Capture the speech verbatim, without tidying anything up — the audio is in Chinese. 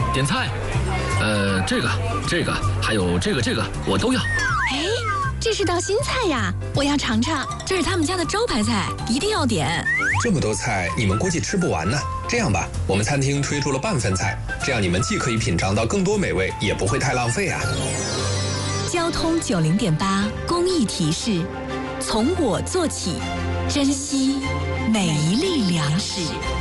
点菜。呃，这个、这个，还有这个、这个，我都要。 哎，这是道新菜呀，我要尝尝。这是他们家的招牌菜，一定要点。 这么多菜，你们估计吃不完呢。这样吧，我们餐厅推出了半份菜，这样你们既可以品尝到更多美味，也不会太浪费啊。 交通九零点八公益提示：从我做起，珍惜每一粒粮食。